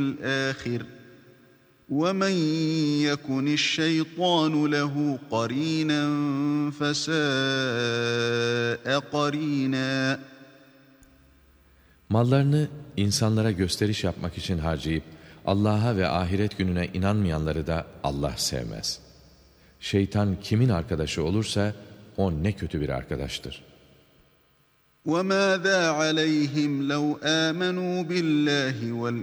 الآخر وَمَنْ يَكُنِ الشَّيْطَانُ لَهُ قَرِينًا فَسَاءَ قَرِينًا. Mallarını insanlara gösteriş yapmak için harcayıp Allah'a ve ahiret gününe inanmayanları da Allah sevmez. Şeytan kimin arkadaşı olursa o ne kötü bir arkadaştır. وَمَاذَا عَلَيْهِمْ لَوْ آمَنُوا بِاللّٰهِ